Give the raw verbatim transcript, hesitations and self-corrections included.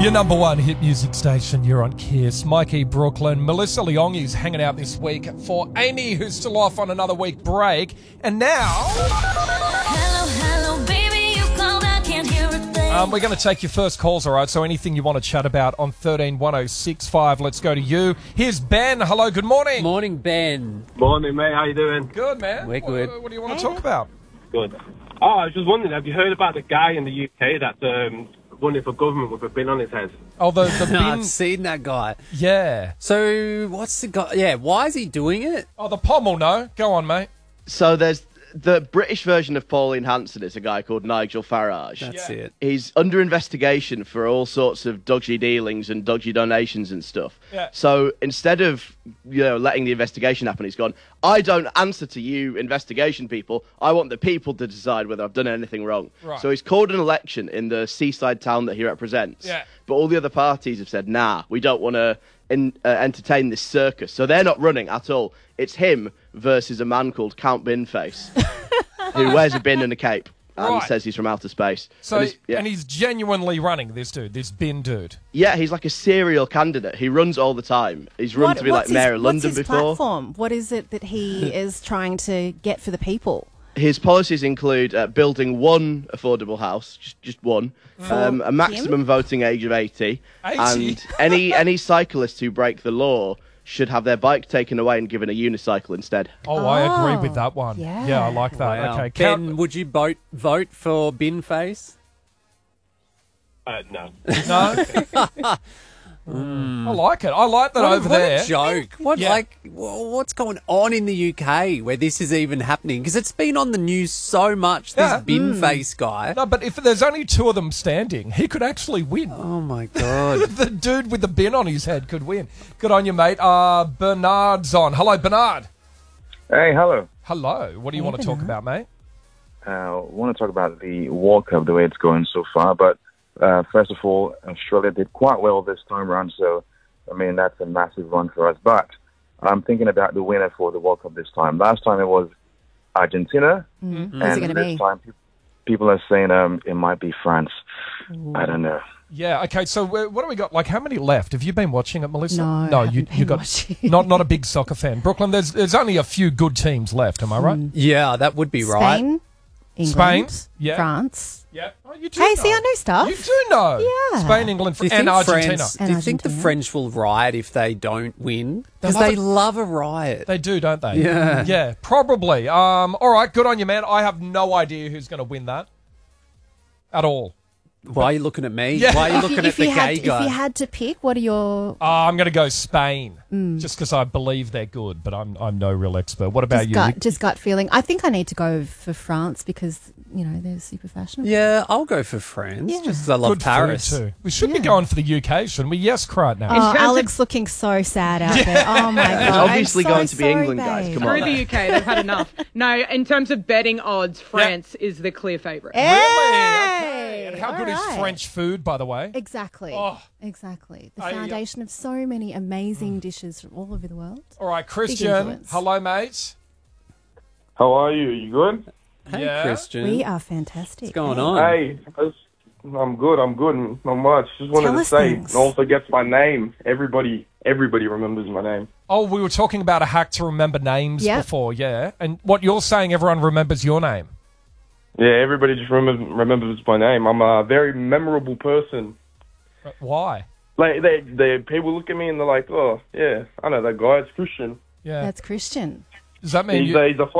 Your number one hit music station, you're on Kiss. Mikey Brooklyn. Melissa Leong is hanging out this week for Amy, who's still off on another week break. And now... Hello, hello, baby, you called, I can't hear a thing. Um, we're going to take your first calls, all right? So anything you want to chat about on thirteen one oh six five, let's go to you. Here's Ben. Hello, good morning. Morning, Ben. Morning, mate. How you doing? Good, man. We're good. What, what do you want to talk about? Good. Oh, I was just wondering, have you heard about the guy in the U K that's um, running for government with a bin on his head? Oh, the, the bin... I've seen that guy. Yeah. So, what's the guy? Yeah, why is he doing it? Oh, the Pom will know. Go on, mate. So there's the British version of Pauline Hanson is a guy called Nigel Farage. That's Yeah. it. He's under investigation for all sorts of dodgy dealings and dodgy donations and stuff. Yeah. So instead of you know letting the investigation happen, he's gone, I don't answer to you investigation people. I want the people to decide whether I've done anything wrong. Right. So he's called an election in the seaside town that he represents. Yeah. But all the other parties have said, nah, we don't want to in, uh, entertain this circus. So they're not running at all. It's him versus a man called Count Binface, who wears a bin and a cape and Right. says he's from outer space. So, and, he's, yeah. and he's genuinely running, this dude, this bin dude. yeah, he's like a serial candidate. He runs all the time. He's run What- to be like what's mayor his, of London what's his before. platform? What is it that he is trying to get for the people? His policies include uh, building one affordable house, just, just one, um, a maximum voting age of eighty, eighty? and any any cyclists who break the law should have their bike taken away and given a unicycle instead. Oh, I agree Oh, with that one. yeah. Yeah, I like that. Wow. Okay, Ben, Count... would you vote vote for Binface? Uh, no. No? I like it. I like that What, a- over what there. a joke. What, Yeah. like, wh- what's going on in the U K where this is even happening? Because it's been on the news so much, this Yeah. Binface guy. No, but if there's only two of them standing, he could actually win. Oh, my God. The dude with the bin on his head could win. Good on you, mate. Uh, Bernard's on. Hello, Bernard. Hey, hello. Hello. What do you Hey, want to talk Bernard. about, mate? Uh, I want to talk about the World Cup, the way it's going so far. But uh, first of all, Australia did quite well this time around, so I mean that's a massive run for us. But I'm thinking about the winner for the World Cup this time. Last time it was Argentina, Mm. Who's and it going to this be? time pe- people are saying um, it might be France. I don't know. Yeah, okay, so uh, what do we got? Like, how many left? Have you been watching it, Melissa? No, no I you, haven't you been got watching. not not a big soccer fan. Brooklyn, there's there's only a few good teams left, am I right? Yeah, that would be right. Spain, England, Spain, yeah. France. Yeah. Oh, you do Hey, know. see, I know stuff. You do know. Yeah. Spain, England, Do you and think Argentina. France, And do you think the Argentina. French will riot if they don't win? Because love they it. love a riot. They do, don't they? Yeah. Yeah, probably. Um, all right, good on you, man. I have no idea who's going to win that at all. Why are you looking at me? Yeah. Why are you If looking you, at if the you had, gay guy? If you had to pick, what are your Uh, I'm going to go Spain, just because I believe they're good, but I'm I'm no real expert. What about just you? gut, Nick? just gut feeling? I think I need to go for France because you know they're super fashionable. Yeah, I'll go for France, Yeah. just because I love Good Paris. food too. We should be Yeah. going for the U K, shouldn't we? Yes, right now. Oh, Alex looking so sad out there. Oh my god! It's obviously I'm so going to be sorry, England, guys. babe. Come on. Screw the U K, they've had enough. No, in terms of betting odds, France is the clear favourite. Hey! Really? Okay. And how All good is right. French food, by the way? Exactly. Oh. Exactly. The I- foundation of so many amazing dishes from all over the world. All right, Christian. influence. Hello, mate. How are you? You good? Hey, Yeah. Christian. We are fantastic. What's going Hey. on? Hey, I'm good. I'm good. Not much. Just wanted Tell to us say, things. no one forgets my name. Everybody, everybody remembers my name. Oh, we were talking about a hack to remember names Yep. before, yeah. And what you're saying, everyone remembers your name. Yeah, everybody just remembers remembers my name. I'm a very memorable person. Why? Like they, they people look at me and they're like, oh yeah, I know that guy. It's Christian. Yeah. That's Christian. Does that mean He's you? a, he's a